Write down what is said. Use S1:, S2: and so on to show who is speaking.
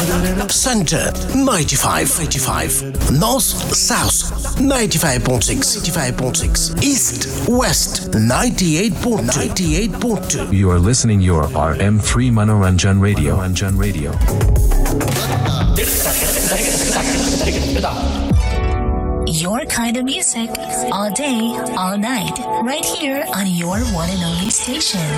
S1: Center 95. North South 95.6. East West 98.2.
S2: You are listening your RM3 Manoranjan Radio.
S3: Your kind of music all day, all night, right here on your one and only station.